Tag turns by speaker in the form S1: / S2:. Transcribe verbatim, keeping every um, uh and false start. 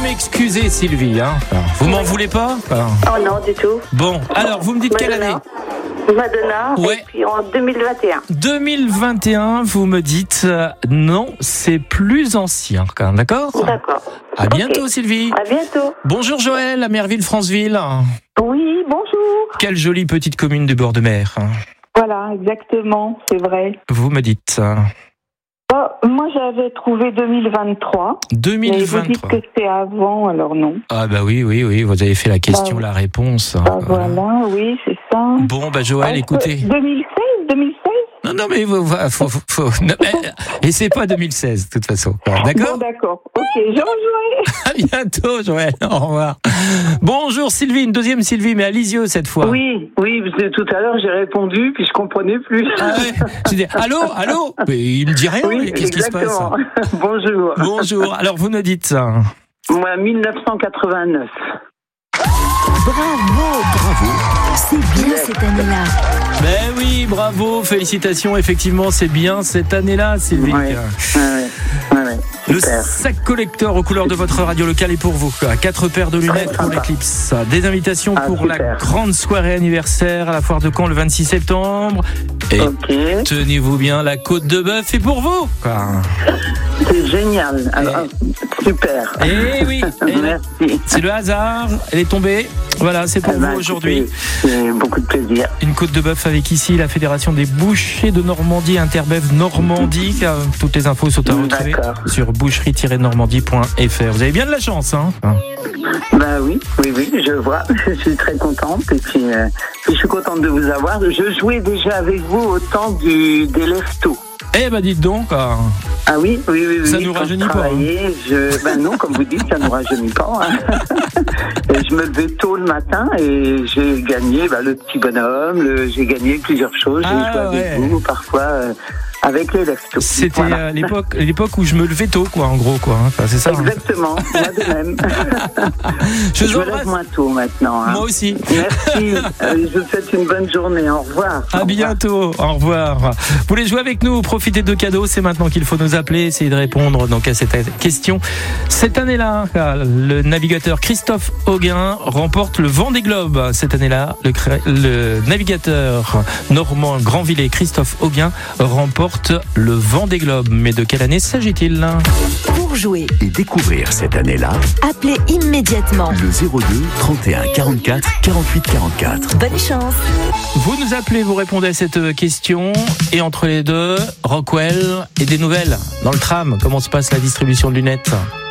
S1: m'excuser, Sylvie. Hein. Vous m'en voulez pas?
S2: Oh non, du tout.
S1: Bon, alors, vous me dites
S2: Madonna.
S1: quelle année?
S2: Madonna,
S1: Ouais.
S2: et puis en deux mille vingt et un.
S1: deux mille vingt et un, vous me dites euh, non, c'est plus ancien, quand même, d'accord?
S2: D'accord.
S1: À bientôt,
S2: Ok.
S1: Sylvie.
S2: À bientôt.
S1: Bonjour Joël, à Merville-Franceville.
S3: Oui, bonjour.
S1: Quelle jolie petite commune du bord de mer.
S3: Voilà, exactement, c'est vrai.
S1: Vous me dites
S3: Oh, moi, j'avais trouvé deux mille vingt-trois.
S1: deux mille
S3: Mais vous dites
S1: vingt-trois.
S3: que c'est avant, alors non.
S1: Ah bah oui, oui, oui, vous avez fait la question,
S3: Bah,
S1: la réponse.
S3: Bah, voilà, oui, c'est ça.
S1: Bon, bah Joël,
S3: Est-ce
S1: écoutez.
S3: que deux mille seize, deux mille seize.
S1: Non, non, mais faut, faut, faut, faut- non, mais- et c'est pas deux mille seize, de toute façon. D'accord?
S3: Bon, d'accord. Ok, je rejouerai.
S1: À bientôt, Joël. Au revoir. Bonjour Sylvie, une deuxième Sylvie, mais à Lisieux cette fois.
S4: Oui, oui, parce que tout à l'heure j'ai répondu puis je comprenais plus.
S1: Ah ouais. J'ai dit, allô, allô. Mais il me dit rien.
S4: Oui,
S1: Qu'est-ce qui se passe?
S4: exactement. Bonjour.
S1: Bonjour. Alors vous me dites ça.
S4: Moi, mille neuf cent quatre-vingt-neuf.
S5: Bravo, bravo. C'est bien cette année-là.
S1: Ben oui, bravo, félicitations. Effectivement, c'est bien cette année-là, Sylvie.
S4: Ouais, ouais, ouais, ouais,
S1: Le
S4: super.
S1: sac collector aux couleurs de votre radio locale est pour vous. Quatre paires de lunettes pour l'éclipse. Des invitations
S4: Ah,
S1: pour la
S4: super.
S1: grande soirée anniversaire à la foire de Caen le vingt-six septembre. Et
S4: Ok,
S1: tenez-vous bien, la côte de bœuf est pour vous. Quoi.
S4: c'est génial. Alors, super.
S1: Eh oui, et là,
S4: Merci.
S1: c'est le hasard. Elle est tombée. Voilà, c'est pour
S4: Eh ben,
S1: vous aujourd'hui.
S4: écoutez, C'est beaucoup de plaisir.
S1: Une côte de bœuf avec ici la Fédération des bouchers de Normandie, Interbev Normandie. car Toutes les infos sont à retrouver
S4: D'accord.
S1: sur boucherie tiret normandie point f r. Vous avez bien de la chance, hein?
S4: Bah oui, oui, oui, je vois. Je suis très contente et puis, euh, puis je suis contente de vous avoir. Je jouais déjà avec vous au temps du, des leftos.
S1: Eh ben dites donc, ah,
S4: Ah oui, oui, oui.
S1: Ça
S4: oui,
S1: nous
S4: quand
S1: rajeunit
S4: je
S1: pas, hein.
S4: travaillais, Je... Ben non, comme vous dites, ça nous rajeunit pas. Hein. Et je me levais tôt le matin et j'ai gagné bah, le petit bonhomme, le... j'ai gagné plusieurs choses. J'ai
S1: Ah,
S4: joué avec
S1: ouais.
S4: vous, parfois euh, avec les leftos.
S1: c'était
S4: Voilà.
S1: euh, l'époque, l'époque où je me levais tôt, quoi, en gros, quoi. hein. Enfin, c'est ça. hein.
S4: Exactement, moi de même.
S1: Je
S4: Je
S1: vous
S4: me lève
S1: embrasse.
S4: moins tôt maintenant. Hein.
S1: Moi aussi.
S4: Merci, euh, je vous souhaite une bonne journée. Au revoir.
S1: À bientôt, au revoir. Vous voulez jouer avec nous, profitez de cadeaux, c'est maintenant qu'il faut nous appeler, essayer de répondre donc à cette question. Cette année-là, le navigateur Christophe Auguin remporte le Vendée Globe. Cette année-là, le, cré- le navigateur normand Grandvilliers Christophe Auguin remporte le Vendée Globe. Mais de quelle année s'agit-il?
S5: Pour jouer,
S6: Et découvrir cette année-là,
S5: appelez immédiatement.
S6: le zéro deux trente et un quarante-quatre quarante-huit quarante-quatre.
S5: Bonne chance.
S1: Vous nous appelez, vous répondez à cette question. Et entre les deux, Rockwell et des nouvelles dans le tram. Comment se passe la distribution de lunettes?